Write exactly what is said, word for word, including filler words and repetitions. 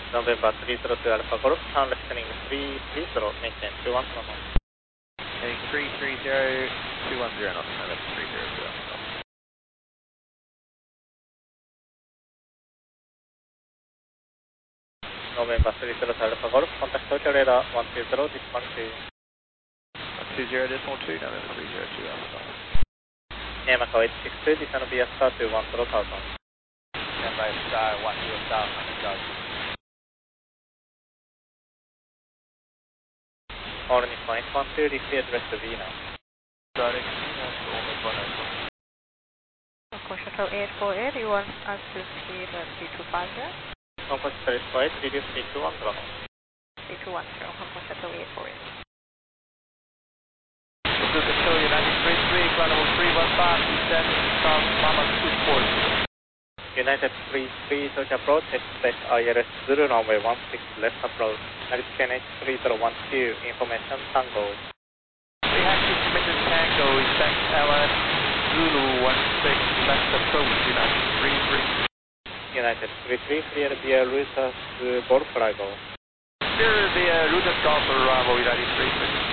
November three zero two Alpha Golf, turn left heading three three zero, maintain two one zero knots. Heading three three zero, two one zero knots, turn left three zero two Alpha Golf. November three zero two Alpha Golf, contact Tokyo radar one two zero, decimal two. one two zero decimal two, November three zero two Alpha Golf. Air Macau eight six two, descend via star two one zero thousand. Stand by star one zero thousand. All Nippon eight one two, decleared rest of V now. Direct Venus, all Nippon eight one. Hong Kong Shuttle eight four eight, you want us to speed at three two five zero? Hong Kong Shuttle eight four eight, reduce three two one zero knots. three two one zero, Hong Kong Shuttle eight four eight. This is Show United three three, ground level three one five, descend South Mama two four. United three three, Tokyo approach, expect I L S zero, runway one six, left approach. United K N H three zero one two, information Tango. We have to submitted Tango, expect L S Zulu one six, left approach, United three three. United three three, clear via Rutas Golf arrival. Clear via Rutas Golf arrival, United three three.